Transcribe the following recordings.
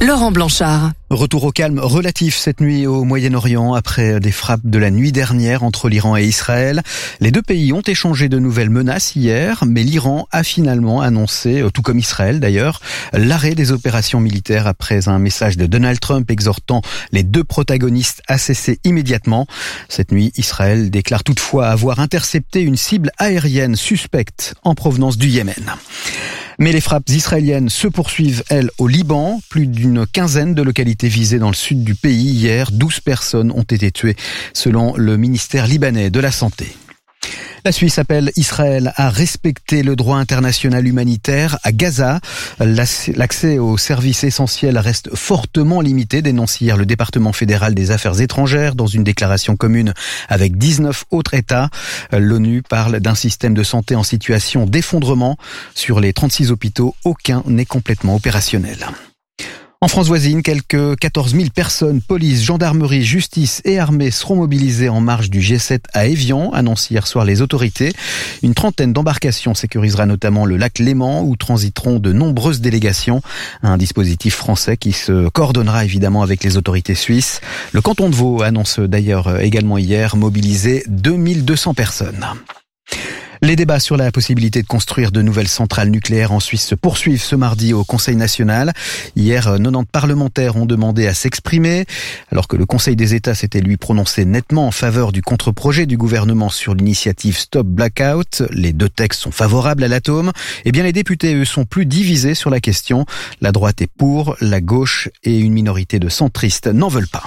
Laurent Blanchard. Retour au calme relatif cette nuit au Moyen-Orient après des frappes de la nuit dernière entre l'Iran et Israël. Les deux pays ont échangé de nouvelles menaces hier, mais l'Iran a finalement annoncé, tout comme Israël d'ailleurs, l'arrêt des opérations militaires après un message de Donald Trump exhortant les deux protagonistes à cesser immédiatement. Cette nuit, Israël déclare toutefois avoir intercepté une cible aérienne suspecte en provenance du Yémen. Mais les frappes israéliennes se poursuivent, elles, au Liban. Plus d'une quinzaine de localités visées dans le sud du pays. Hier, 12 personnes ont été tuées, selon le ministère libanais de la Santé. La Suisse appelle Israël à respecter le droit international humanitaire à Gaza. L'accès aux services essentiels reste fortement limité, dénonce hier le département fédéral des affaires étrangères dans une déclaration commune avec 19 autres États. L'ONU parle d'un système de santé en situation d'effondrement. Sur les 36 hôpitaux, aucun n'est complètement opérationnel. En France voisine, quelques 14 000 personnes, police, gendarmerie, justice et armée seront mobilisées en marge du G7 à Évian, annoncent hier soir les autorités. Une trentaine d'embarcations sécurisera notamment le lac Léman où transiteront de nombreuses délégations. Un dispositif français qui se coordonnera évidemment avec les autorités suisses. Le canton de Vaud annonce d'ailleurs également hier mobiliser 2200 personnes. Les débats sur la possibilité de construire de nouvelles centrales nucléaires en Suisse se poursuivent ce mardi au Conseil national. Hier, 90 parlementaires ont demandé à s'exprimer, alors que le Conseil des États s'était lui prononcé nettement en faveur du contre-projet du gouvernement sur l'initiative Stop Blackout. Les deux textes sont favorables à l'atome. Eh bien, les députés, eux, sont plus divisés sur la question. La droite est pour, la gauche et une minorité de centristes n'en veulent pas.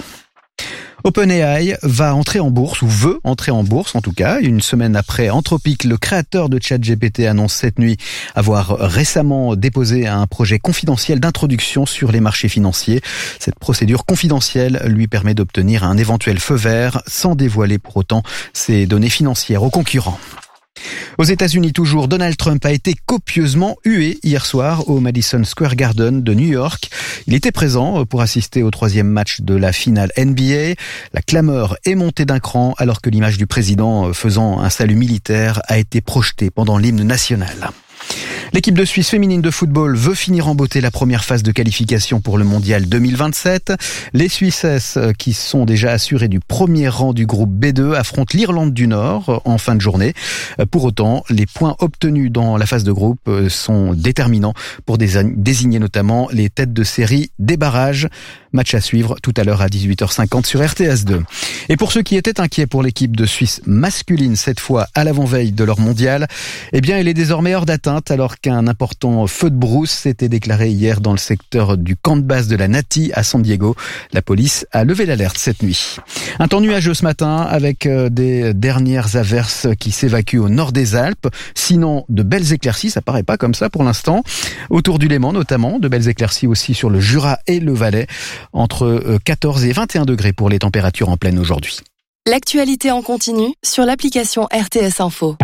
OpenAI va entrer en bourse, ou veut entrer en bourse en tout cas. Une semaine après Anthropic, le créateur de ChatGPT annonce cette nuit avoir récemment déposé un projet confidentiel d'introduction sur les marchés financiers. Cette procédure confidentielle lui permet d'obtenir un éventuel feu vert sans dévoiler pour autant ses données financières aux concurrents. Aux États-Unis toujours, Donald Trump a été copieusement hué hier soir au Madison Square Garden de New York. Il était présent pour assister au 3e match de la finale NBA. La clameur est montée d'un cran alors que l'image du président faisant un salut militaire a été projetée pendant l'hymne national. L'équipe de Suisse féminine de football veut finir en beauté la première phase de qualification pour le mondial 2027. Les Suissesses, qui sont déjà assurées du premier rang du groupe B2, affrontent l'Irlande du Nord en fin de journée. Pour autant, les points obtenus dans la phase de groupe sont déterminants pour désigner notamment les têtes de série des barrages. Match à suivre tout à l'heure à 18h50 sur RTS2. Et pour ceux qui étaient inquiets pour l'équipe de Suisse masculine, cette fois à l'avant-veille de leur mondial, eh bien, elle est désormais hors d'atteinte alors qu'un important feu de brousse s'était déclaré hier dans le secteur du camp de base de la Nati à San Diego. La police a levé l'alerte cette nuit. Un temps nuageux ce matin avec des dernières averses qui s'évacuent au nord des Alpes. Sinon, de belles éclaircies, ça paraît pas comme ça pour l'instant. Autour du Léman notamment, de belles éclaircies aussi sur le Jura et le Valais. Entre 14 et 21 degrés pour les températures en pleine aujourd'hui. L'actualité en continu sur l'application RTS Info.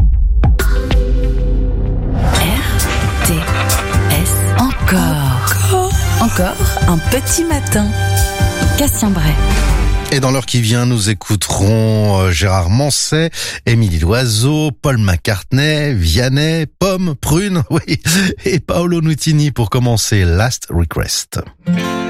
RTS Encore un petit matin. Cassien Bray. Et dans l'heure qui vient, nous écouterons Gérard Manset, Émilie Loiseau, Paul McCartney, Vianney, Pomme, Prune, oui, et Paolo Nutini pour commencer Last Request.